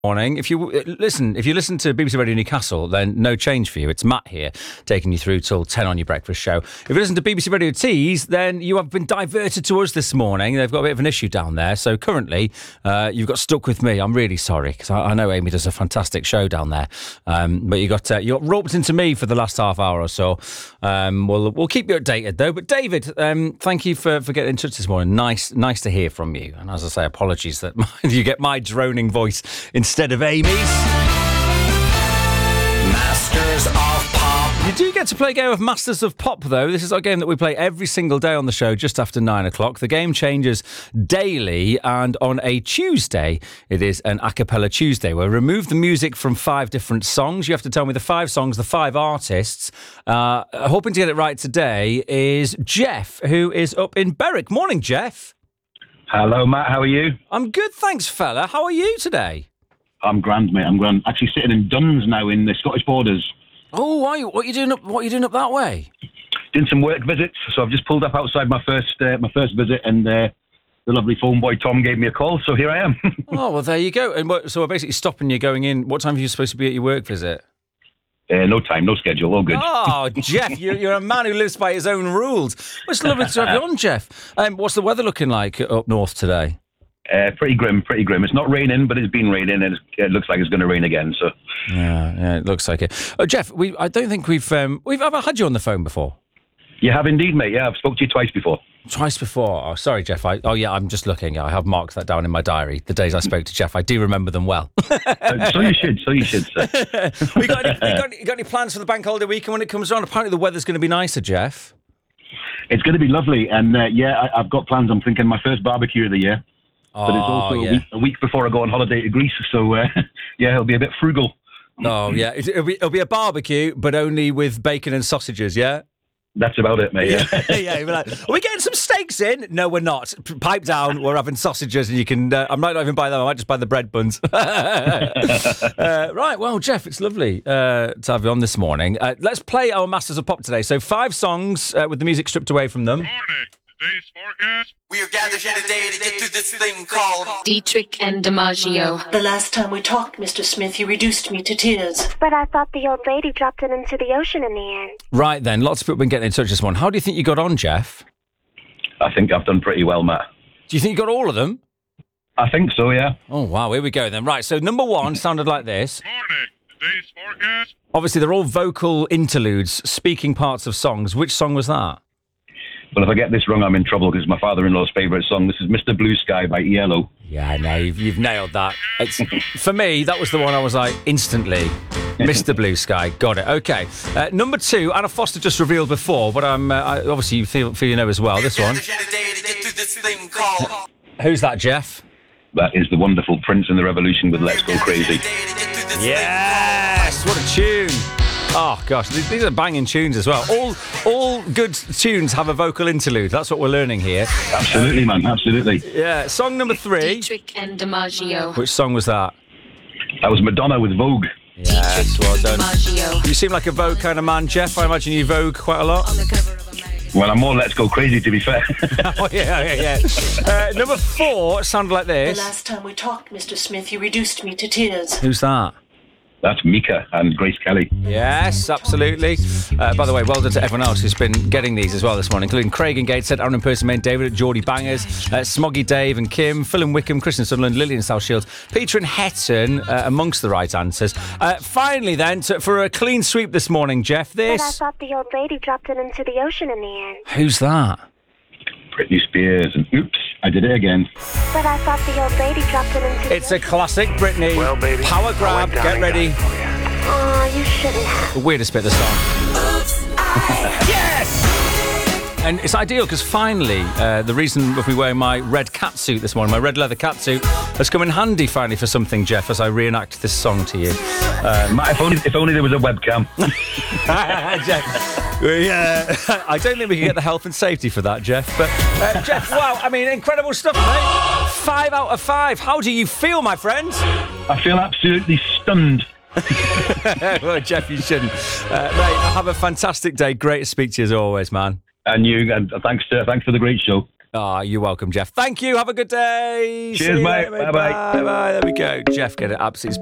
Morning. If you listen to BBC Radio Newcastle, then no change for you. It's Matt here, taking you through till 10 on your breakfast show. If you listen to BBC Radio Tees, then you have been diverted to us this morning. They've got a bit of an issue down there. So currently, you've got stuck with me. I'm really sorry, because I know Amy does a fantastic show down there. But you got roped into me for the last half hour or so. We'll keep you updated though. But David, thank you for getting in touch this morning. Nice to hear from you. And as I say, apologies that you get my droning voice instead of Amy's. Masters of Pop. You do get to play a game of Masters of Pop, though. This is our game that we play every single day on the show just after 9 o'clock. The game changes daily, and on a Tuesday, it is an a cappella Tuesday. We'll remove the music from 5 different songs. You have to tell me the 5 songs, the 5 artists. Hoping to get it right today is Jeff, who is up in Berwick. Morning, Jeff. Hello, Matt. How are you? I'm good, thanks, fella. How are you today? I'm grand, mate. I'm grand. Actually sitting in Duns now in the Scottish borders. Oh, are you? What are you doing up that way? Doing some work visits. So I've just pulled up outside my first visit, and the lovely phone boy Tom gave me a call. So here I am. Oh, well, there you go. And so we're basically stopping you going in. What time are you supposed to be at your work visit? No time, no schedule, all good. Oh, Jeff, you're a man who lives by his own rules. Well, it's lovely to have you on, Jeff. What's the weather looking like up north today? Pretty grim. It's not raining, but it's been raining, and it looks like it's going to rain again. So yeah, it looks like it. Oh, Jeff, I don't think we've ever had you on the phone before. You have indeed, mate. Yeah, I've spoke to you twice before. Twice before. Oh, sorry, Jeff. I'm just looking. I have marked that down in my diary. The days I spoke to Jeff, I do remember them well. So you should, sir. You got any plans for the bank holiday weekend when it comes around? Apparently the weather's going to be nicer, Jeff. It's going to be lovely, and I've got plans. I'm thinking my first barbecue of the year. But it's also a week before I go on holiday to Greece, so it'll be a bit frugal. Oh, yeah. It'll be a barbecue, but only with bacon and sausages, yeah? That's about it, mate, yeah. Yeah, you'll be like, are we getting some steaks in? No, we're not. Pipe down, we're having sausages, and you can... I might not even buy them, I might just buy the bread buns. Right, well, Jeff, it's lovely to have you on this morning. Let's play our Masters of Pop today. So 5 songs with the music stripped away from them. Morning. Today's forecast. We are gathered here today to get through this thing called Dietrich and DiMaggio. The last time we talked, Mr. Smith, you reduced me to tears. But I thought the old lady dropped it into the ocean in the end. Right then, lots of people have been getting in touch this morning. How do you think you got on, Jeff? I think I've done pretty well, Matt. Do you think you got all of them? I think so, yeah. Oh, wow, here we go then. Right, so number 1 sounded like this. Morning. Today's forecast. Obviously, they're all vocal interludes, speaking parts of songs. Which song was that? Well, if I get this wrong, I'm in trouble because it's my father-in-law's favourite song. This is Mr. Blue Sky by ELO. Yeah, no, you've nailed that. For me, that was the one I was like, instantly, Mr. Blue Sky, got it. Okay, number 2, Anna Foster just revealed before, but obviously you feel you know as well, this one. Who's that, Jeff? That is the wonderful Prince and the Revolution with Let's Go Crazy. Yes, what a tune. Oh, gosh, these are banging tunes as well. All good tunes have a vocal interlude. That's what we're learning here. Absolutely, man, absolutely. Yeah, song number 3. Dietrich and DiMaggio. Which song was that? That was Madonna with Vogue. Yes, well done. You seem like a Vogue kind of man, Jeff. I imagine you Vogue quite a lot. Well, I'm more Let's Go Crazy, to be fair. Oh, yeah. Number 4 sounded like this. The last time we talked, Mr. Smith, you reduced me to tears. Who's that? That's Mika and Grace Kelly. Yes, absolutely. By the way, well done to everyone else who's been getting these as well this morning, including Craig and Gateshead, Aaron Persimmon, David at Geordie Bangers, Smoggy Dave and Kim, Phil and Wickham, Chris and Sunderland, Lillian South Shields, Peter and Hetton amongst the right answers. Finally then, for a clean sweep this morning, Jeff, this... But I thought the old lady dropped it into the ocean in the end. Who's that? Britney Spears and Oops, I Did It Again. But I thought the old lady dropped it into It's a classic, Britney. Well, baby, power grab, get ready. Oh, you shouldn't have. The weirdest bit of the song. Yes! And it's ideal because finally, the reason of me wearing my red cat suit this morning, my red leather cat suit, has come in handy finally for something, Jeff, as I reenact this song to you. If only there was a webcam. I don't think we can get the health and safety for that, Jeff. But, Jeff, wow, I mean, incredible stuff, mate. 5 out of 5. How do you feel, my friend? I feel absolutely stunned. Well, Jeff, you shouldn't. Mate, have a fantastic day. Great to speak to you as always, man. And you, and thanks for the great show. You're welcome, Jeff. Thank you. Have a good day. Cheers, See you mate. later, Bye-bye. Bye. There we go. Jeff, get it absolutely